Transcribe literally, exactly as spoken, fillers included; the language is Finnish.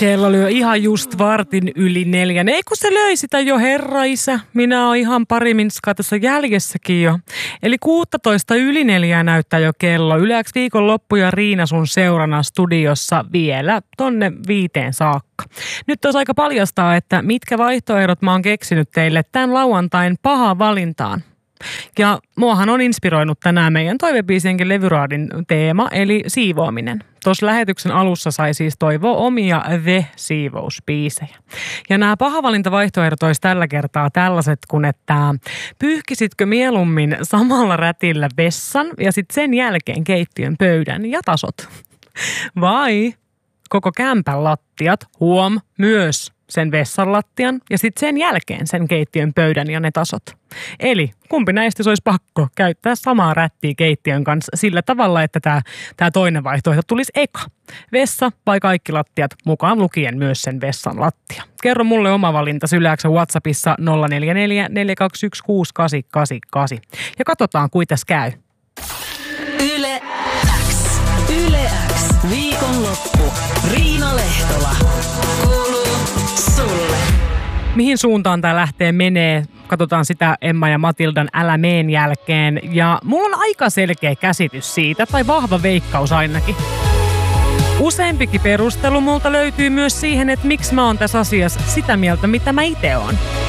Kello lyö ihan just vartin yli neljän. Ei kun se löi sitä jo, herra isä. Minä oon ihan pari minskaa tässä jäljessäkin jo. Eli kuusitoista yli neljää näyttää jo kello. Yleensä viikonloppu ja Riina sun seurana studiossa vielä tonne viiteen saakka. Nyt olisi aika paljastaa, että mitkä vaihtoehdot mä oon keksinyt teille tämän lauantain paha valintaan. Ja muahan on inspiroinut tänään meidän toivebiisienkin levyraadin teema, eli siivoaminen. Tuossa lähetyksen alussa sai siis toivoa omia The-siivousbiisejä. Ja nämä pahavalintavaihtoehdot olisi tällä kertaa tällaiset kuin, että pyyhkisitkö mieluummin samalla rätillä vessan ja sitten sen jälkeen keittiön pöydän ja tasot? Vai koko kämpän lattiat, huom, myös sen vessan lattian ja sitten sen jälkeen sen keittiön pöydän ja ne tasot. Eli kumpi näistä se olisi pakko käyttää samaa rättiä keittiön kanssa sillä tavalla, että tämä, tämä toinen vaihtoehto tulisi eka. Vessa vai kaikki lattiat, mukaan lukien myös sen vessan lattia. Kerro mulle oma valinta syleäksä WhatsAppissa nolla neljä neljä neljä kaksi yksi kuusi kahdeksan kahdeksan kahdeksan. Ja katsotaan, kuitas käy. Yle X. Yle X. Viikonloppu. Riina Lehtola. Kuuluu sulle. Mihin suuntaan tämä lähtee menee? Katsotaan sitä Emma ja Matildan Älä meen jälkeen. Ja mulla on aika selkeä käsitys siitä, tai vahva veikkaus ainakin. Useampikin perustelu multa löytyy myös siihen, että miksi mä oon tässä asiassa sitä mieltä, mitä mä itse oon.